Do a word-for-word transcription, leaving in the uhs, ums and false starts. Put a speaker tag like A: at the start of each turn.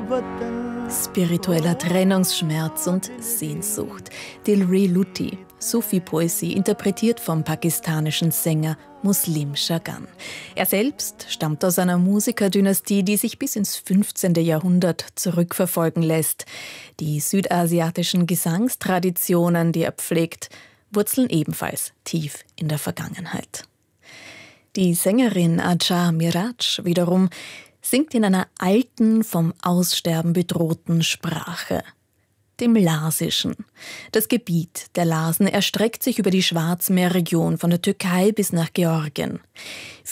A: Spiritueller Trennungsschmerz und Sehnsucht. Dilri Luthi, Sufi-Poesie, interpretiert vom pakistanischen Sänger Muslim Shagan. Er selbst stammt aus einer Musikerdynastie, die sich bis ins fünfzehnte. Jahrhundert zurückverfolgen lässt. Die südasiatischen Gesangstraditionen, die er pflegt, wurzeln ebenfalls tief in der Vergangenheit. Die Sängerin Aja Miraj wiederum singt in einer alten, vom Aussterben bedrohten Sprache, dem Larsischen. Das Gebiet der Larsen erstreckt sich über die Schwarzmeerregion von der Türkei bis nach Georgien.